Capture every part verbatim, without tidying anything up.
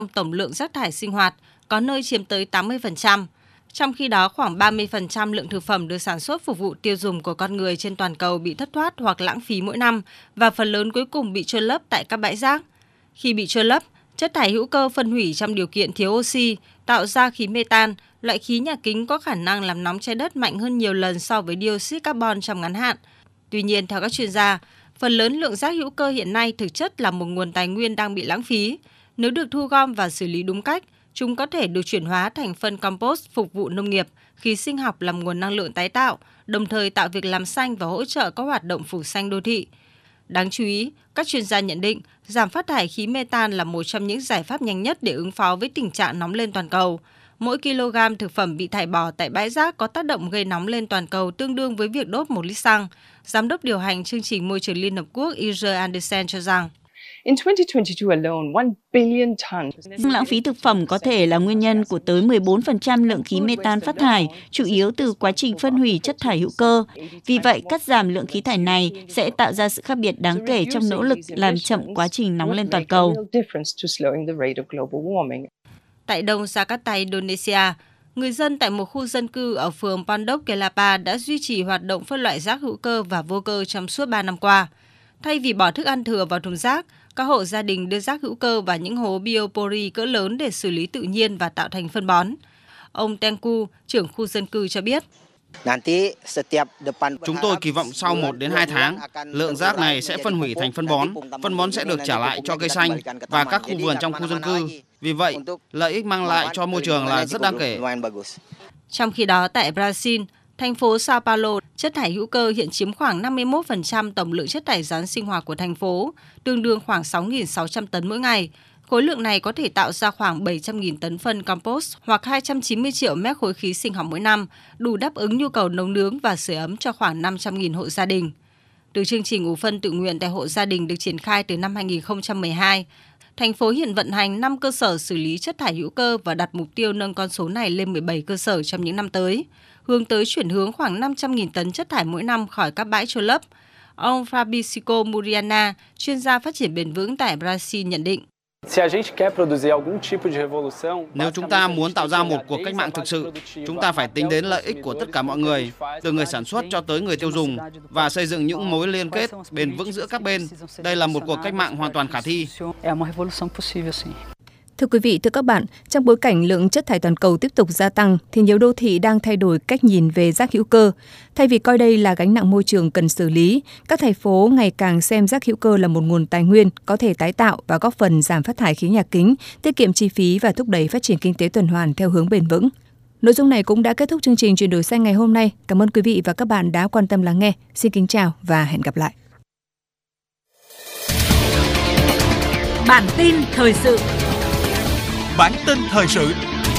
tổng lượng rác thải sinh hoạt, có nơi chiếm tới tám mươi phần trăm. Trong khi đó, khoảng ba mươi phần trăm lượng thực phẩm được sản xuất phục vụ tiêu dùng của con người trên toàn cầu bị thất thoát hoặc lãng phí mỗi năm và phần lớn cuối cùng bị chôn lấp tại các bãi rác. Khi bị chôn lấp, chất thải hữu cơ phân hủy trong điều kiện thiếu oxy, tạo ra khí metan, loại khí nhà kính có khả năng làm nóng trái đất mạnh hơn nhiều lần so với dioxide carbon trong ngắn hạn. Tuy nhiên, theo các chuyên gia, phần lớn lượng rác hữu cơ hiện nay thực chất là một nguồn tài nguyên đang bị lãng phí. Nếu được thu gom và xử lý đúng cách, chúng có thể được chuyển hóa thành phân compost phục vụ nông nghiệp, khí sinh học làm nguồn năng lượng tái tạo, đồng thời tạo việc làm xanh và hỗ trợ các hoạt động phủ xanh đô thị. Đáng chú ý, các chuyên gia nhận định giảm phát thải khí metan là một trong những giải pháp nhanh nhất để ứng phó với tình trạng nóng lên toàn cầu. Mỗi kg thực phẩm bị thải bỏ tại bãi rác có tác động gây nóng lên toàn cầu tương đương với việc đốt một lít xăng. Giám đốc điều hành chương trình môi trường Liên Hợp Quốc Inger Andersen cho rằng, lãng phí thực phẩm có thể là nguyên nhân của tới mười bốn phần trăm lượng khí metan phát thải, chủ yếu từ quá trình phân hủy chất thải hữu cơ. Vì vậy, cắt giảm lượng khí thải này sẽ tạo ra sự khác biệt đáng kể trong nỗ lực làm chậm quá trình nóng lên toàn cầu. Tại đông Jakarta, Indonesia, người dân tại một khu dân cư ở phường Pondok Kelapa đã duy trì hoạt động phân loại rác hữu cơ và vô cơ trong suốt ba năm qua. Thay vì bỏ thức ăn thừa vào thùng rác, các hộ gia đình đưa rác hữu cơ vào những hố biopori cỡ lớn để xử lý tự nhiên và tạo thành phân bón. Ông Tengku, trưởng khu dân cư cho biết, chúng tôi kỳ vọng sau một đến hai tháng, lượng rác này sẽ phân hủy thành phân bón. Phân bón sẽ được trả lại cho cây xanh và các khu vườn trong khu dân cư. Vì vậy, lợi ích mang lại cho môi trường là rất đáng kể. Trong khi đó, tại Brazil, thành phố Sao Paulo, chất thải hữu cơ hiện chiếm khoảng năm mươi mốt phần trăm tổng lượng chất thải rắn sinh hoạt của thành phố, tương đương khoảng sáu nghìn sáu trăm tấn mỗi ngày. Khối lượng này có thể tạo ra khoảng bảy trăm nghìn tấn phân compost hoặc hai trăm chín mươi triệu mét khối khí sinh học mỗi năm, đủ đáp ứng nhu cầu nấu nướng và sưởi ấm cho khoảng năm trăm nghìn hộ gia đình. Từ chương trình ủ phân tự nguyện tại hộ gia đình được triển khai từ năm hai nghìn không trăm mười hai, thành phố hiện vận hành năm cơ sở xử lý chất thải hữu cơ và đặt mục tiêu nâng con số này lên mười bảy cơ sở trong những năm tới, hướng tới chuyển hướng khoảng năm trăm nghìn tấn chất thải mỗi năm khỏi các bãi chôn lấp. Ông Fabrício Muriana, chuyên gia phát triển bền vững tại Brazil nhận định, nếu chúng ta muốn tạo ra một cuộc cách mạng thực sự, chúng ta phải tính đến lợi ích của tất cả mọi người, từ người sản xuất cho tới người tiêu dùng, và xây dựng những mối liên kết bền vững giữa các bên. Đây là một cuộc cách mạng hoàn toàn khả thi. Thưa quý vị, thưa các bạn, trong bối cảnh lượng chất thải toàn cầu tiếp tục gia tăng, thì nhiều đô thị đang thay đổi cách nhìn về rác hữu cơ. Thay vì coi đây là gánh nặng môi trường cần xử lý, các thành phố ngày càng xem rác hữu cơ là một nguồn tài nguyên có thể tái tạo và góp phần giảm phát thải khí nhà kính, tiết kiệm chi phí và thúc đẩy phát triển kinh tế tuần hoàn theo hướng bền vững. Nội dung này cũng đã kết thúc chương trình Chuyển đổi xanh ngày hôm nay. Cảm ơn quý vị và các bạn đã quan tâm lắng nghe. Xin kính chào và hẹn gặp lại. Bản tin thời sự. Bản tin thời sự.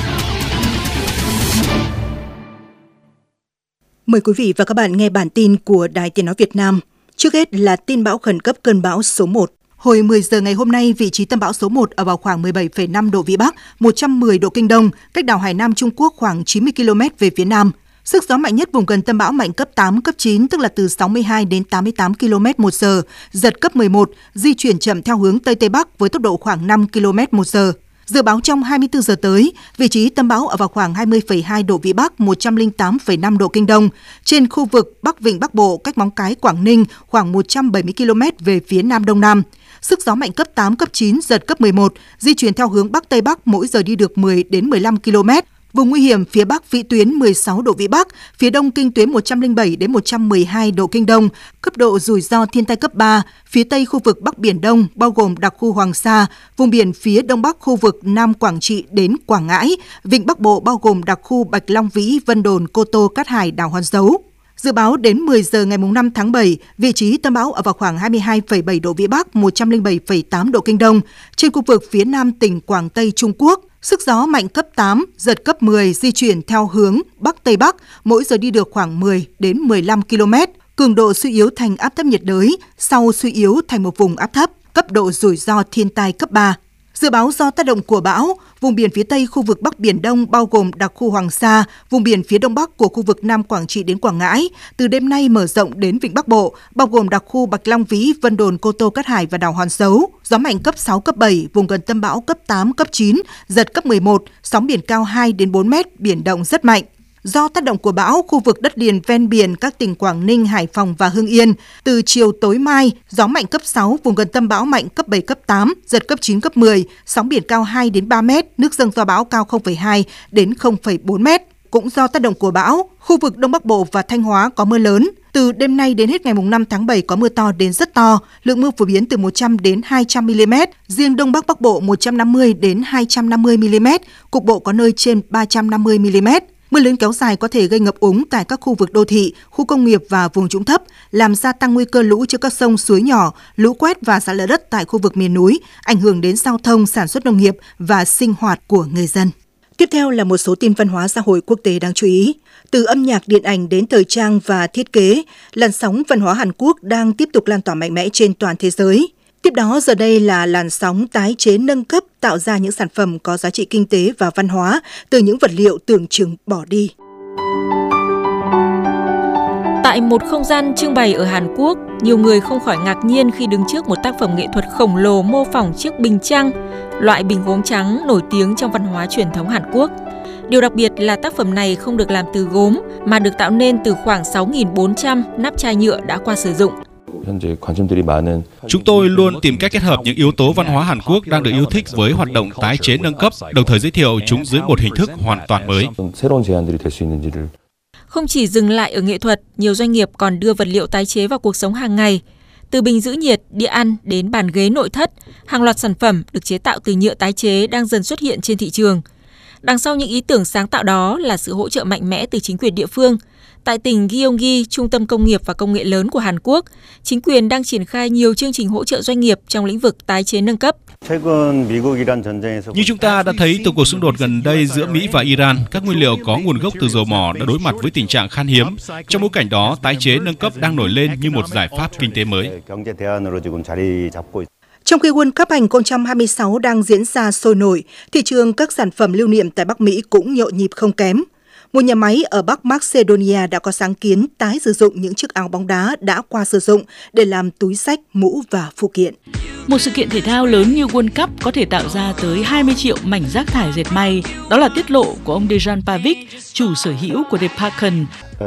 Mời quý vị và các bạn nghe bản tin của Đài Tiếng nói Việt Nam. Trước hết là tin bão khẩn cấp cơn bão số một. Hồi mười giờ ngày hôm nay, vị trí tâm bão số một ở vào khoảng mười bảy phẩy năm độ Vĩ Bắc, một trăm mười độ Kinh Đông, cách đảo Hải Nam Trung Quốc khoảng chín mươi ki lô mét về phía Nam. Sức gió mạnh nhất vùng gần tâm bão mạnh cấp tám, cấp chín, tức là từ sáu mươi hai đến tám mươi tám ki lô mét một giờ, giật cấp mười một, di chuyển chậm theo hướng Tây Tây Bắc với tốc độ khoảng năm ki lô mét một giờ. Dự báo trong hai mươi tư giờ tới, vị trí tâm bão ở vào khoảng hai mươi phẩy hai độ Vĩ Bắc, một trăm lẻ tám phẩy năm độ Kinh Đông, trên khu vực Bắc Vịnh Bắc Bộ cách Móng Cái, Quảng Ninh khoảng một trăm bảy mươi ki lô mét về phía Nam Đông Nam. Sức gió mạnh cấp tám, cấp chín, giật cấp mười một, di chuyển theo hướng Bắc Tây Bắc, mỗi giờ đi được mười đến mười lăm ki lô mét. Vùng nguy hiểm phía Bắc vĩ tuyến mười sáu độ Vĩ Bắc, phía Đông kinh tuyến một trăm lẻ bảy đến một trăm mười hai độ Kinh Đông, cấp độ rủi ro thiên tai cấp ba, phía Tây khu vực Bắc Biển Đông, bao gồm đặc khu Hoàng Sa, vùng biển phía Đông Bắc khu vực Nam Quảng Trị đến Quảng Ngãi, Vịnh Bắc Bộ bao gồm đặc khu Bạch Long Vĩ, Vân Đồn, Cô Tô, Cát Hải, đảo Hòn Dấu. Dự báo đến mười giờ ngày năm tháng bảy, vị trí tâm bão ở vào khoảng hai mươi hai phẩy bảy độ Vĩ Bắc, một trăm lẻ bảy phẩy tám độ Kinh Đông, trên khu vực phía Nam tỉnh Quảng Tây Trung Quốc. Sức gió mạnh cấp tám, giật cấp mười, di chuyển theo hướng Bắc Tây Bắc, mỗi giờ đi được khoảng mười đến mười lăm ki lô mét. Cường độ suy yếu thành áp thấp nhiệt đới, sau suy yếu thành một vùng áp thấp, cấp độ rủi ro thiên tai cấp ba. Dự báo do tác động của bão, vùng biển phía Tây khu vực Bắc Biển Đông bao gồm đặc khu Hoàng Sa, vùng biển phía Đông Bắc của khu vực Nam Quảng Trị đến Quảng Ngãi, từ đêm nay mở rộng đến Vịnh Bắc Bộ, bao gồm đặc khu Bạch Long Vĩ, Vân Đồn, Cô Tô, Cát Hải và đảo Hòn Sấu. Gió mạnh cấp sáu, cấp bảy, vùng gần tâm bão cấp tám, cấp chín, giật cấp mười một, sóng biển cao hai đến bốn mét, biển động rất mạnh. Do tác động của bão, khu vực đất liền ven biển các tỉnh Quảng Ninh, Hải Phòng và Hưng Yên, từ chiều tối mai, gió mạnh cấp sáu, vùng gần tâm bão mạnh cấp bảy, cấp tám, giật cấp chín, cấp mười, sóng biển cao hai đến ba mét, nước dâng do bão cao không phẩy hai đến không phẩy bốn mét. Cũng do tác động của bão, khu vực Đông Bắc Bộ và Thanh Hóa có mưa lớn. Từ đêm nay đến hết ngày năm tháng bảy có mưa to đến rất to, lượng mưa phổ biến từ một trăm đến hai trăm mi-li-mét, riêng Đông Bắc Bắc Bộ một trăm năm mươi đến hai trăm năm mươi mi-li-mét, cục bộ có nơi trên ba trăm năm mươi mi-li-mét. Mưa lớn kéo dài có thể gây ngập úng tại các khu vực đô thị, khu công nghiệp và vùng trũng thấp, làm gia tăng nguy cơ lũ trên các sông suối nhỏ, lũ quét và sạt lở đất tại khu vực miền núi, ảnh hưởng đến giao thông, sản xuất nông nghiệp và sinh hoạt của người dân. Tiếp theo là một số tin văn hóa xã hội quốc tế đáng chú ý. Từ âm nhạc, điện ảnh đến thời trang và thiết kế, làn sóng văn hóa Hàn Quốc đang tiếp tục lan tỏa mạnh mẽ trên toàn thế giới. Tiếp đó giờ đây là làn sóng tái chế nâng cấp tạo ra những sản phẩm có giá trị kinh tế và văn hóa từ những vật liệu tưởng chừng bỏ đi. Tại một không gian trưng bày ở Hàn Quốc, nhiều người không khỏi ngạc nhiên khi đứng trước một tác phẩm nghệ thuật khổng lồ mô phỏng chiếc bình trăng, loại bình gốm trắng nổi tiếng trong văn hóa truyền thống Hàn Quốc. Điều đặc biệt là tác phẩm này không được làm từ gốm mà được tạo nên từ khoảng sáu nghìn bốn trăm nắp chai nhựa đã qua sử dụng. Chúng tôi luôn tìm cách kết hợp những yếu tố văn hóa Hàn Quốc đang được yêu thích với hoạt động tái chế nâng cấp, đồng thời giới thiệu chúng dưới một hình thức hoàn toàn mới. Không chỉ dừng lại ở nghệ thuật, nhiều doanh nghiệp còn đưa vật liệu tái chế vào cuộc sống hàng ngày. Từ bình giữ nhiệt, đĩa ăn đến bàn ghế nội thất, hàng loạt sản phẩm được chế tạo từ nhựa tái chế đang dần xuất hiện trên thị trường. Đằng sau những ý tưởng sáng tạo đó là sự hỗ trợ mạnh mẽ từ chính quyền địa phương. Tại tỉnh Gyeonggi, trung tâm công nghiệp và công nghệ lớn của Hàn Quốc, chính quyền đang triển khai nhiều chương trình hỗ trợ doanh nghiệp trong lĩnh vực tái chế nâng cấp. Như chúng ta đã thấy từ cuộc xung đột gần đây giữa Mỹ và Iran, các nguyên liệu có nguồn gốc từ dầu mỏ đã đối mặt với tình trạng khan hiếm. Trong bối cảnh đó, tái chế nâng cấp đang nổi lên như một giải pháp kinh tế mới. Trong khi World Cup hai không hai sáu đang diễn ra sôi nổi, thị trường các sản phẩm lưu niệm tại Bắc Mỹ cũng nhộn nhịp không kém. Một nhà máy ở Bắc Macedonia đã có sáng kiến tái sử dụng những chiếc áo bóng đá đã qua sử dụng để làm túi xách, mũ và phụ kiện. Một sự kiện thể thao lớn như World Cup có thể tạo ra tới hai mươi triệu mảnh rác thải dệt may. Đó là tiết lộ của ông Dejan Pavic, chủ sở hữu của Deparken.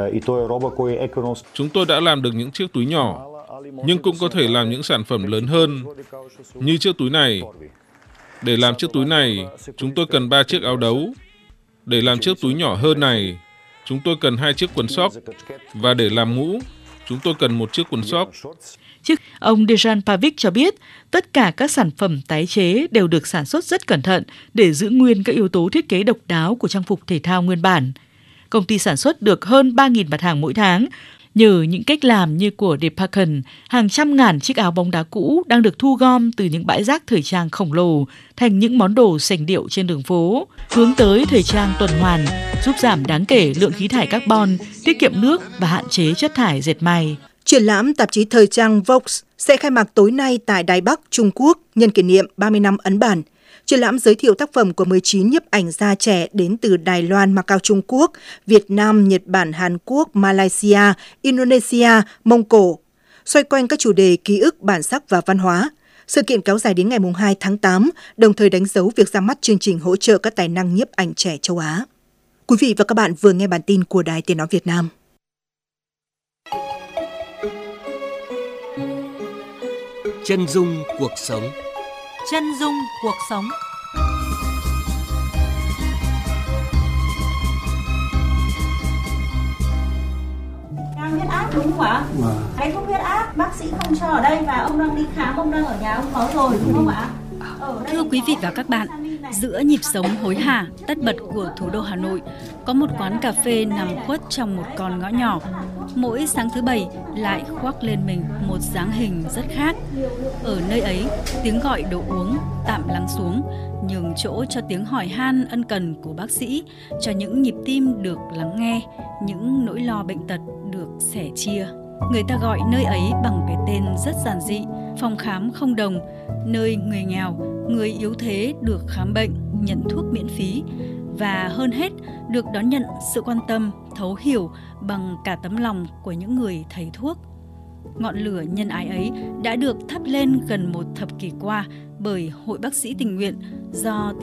Chúng tôi đã làm được những chiếc túi nhỏ, nhưng cũng có thể làm những sản phẩm lớn hơn, như chiếc túi này. Để làm chiếc túi này, chúng tôi cần ba chiếc áo đấu. Để làm chiếc túi nhỏ hơn này, chúng tôi cần hai chiếc quần sóc. Và để làm mũ, chúng tôi cần một chiếc quần sóc. Ông Dejan Pavic cho biết, tất cả các sản phẩm tái chế đều được sản xuất rất cẩn thận để giữ nguyên các yếu tố thiết kế độc đáo của trang phục thể thao nguyên bản. Công ty sản xuất được hơn ba nghìn mặt hàng mỗi tháng. Nhờ những cách làm như của Deparken, hàng trăm ngàn chiếc áo bóng đá cũ đang được thu gom từ những bãi rác thời trang khổng lồ thành những món đồ sành điệu trên đường phố, hướng tới thời trang tuần hoàn, giúp giảm đáng kể lượng khí thải carbon, tiết kiệm nước và hạn chế chất thải dệt may. Triển lãm tạp chí thời trang Vogue sẽ khai mạc tối nay tại Đài Bắc, Trung Quốc nhân kỷ niệm ba mươi năm ấn bản. Triển lãm giới thiệu tác phẩm của mười chín nhiếp ảnh gia trẻ đến từ Đài Loan, Macau, Trung Quốc, Việt Nam, Nhật Bản, Hàn Quốc, Malaysia, Indonesia, Mông Cổ, xoay quanh các chủ đề ký ức, bản sắc và văn hóa. Sự kiện kéo dài đến ngày hai tháng tám, đồng thời đánh dấu việc ra mắt chương trình hỗ trợ các tài năng nhiếp ảnh trẻ châu Á. Quý vị và các bạn vừa nghe bản tin của Đài Tiếng nói Việt Nam. Chân dung cuộc sống. Chân dung cuộc sống. Cao huyết áp đúng không ạ? Cái thuốc huyết áp bác sĩ không cho ở đây và ông đang đi khám, ông đang ở nhà ông có rồi đúng không ạ? Thưa quý vị và các bạn, giữa nhịp sống hối hả, tất bật của thủ đô Hà Nội, có một quán cà phê nằm khuất trong một con ngõ nhỏ. Mỗi sáng thứ Bảy lại khoác lên mình một dáng hình rất khác. Ở nơi ấy, tiếng gọi đồ uống tạm lắng xuống, nhường chỗ cho tiếng hỏi han ân cần của bác sĩ, cho những nhịp tim được lắng nghe, những nỗi lo bệnh tật được sẻ chia. Người ta gọi nơi ấy bằng cái tên rất giản dị, phòng khám không đồng, nơi người nghèo, người yếu thế được khám bệnh, nhận thuốc miễn phí và hơn hết được đón nhận sự quan tâm, thấu hiểu bằng cả tấm lòng của những người thầy thuốc. Ngọn lửa nhân ái ấy đã được thắp lên gần một thập kỷ qua bởi Hội Bác sĩ Tình nguyện do